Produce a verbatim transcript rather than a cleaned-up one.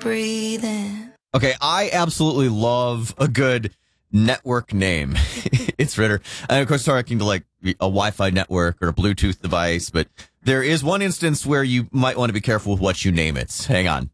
breathing. Okay, I absolutely love a good network name. It's Ritter. And of course, talking to like a Wi-Fi network or a Bluetooth device, but there is one instance where you might want to be careful with what you name it. Hang on.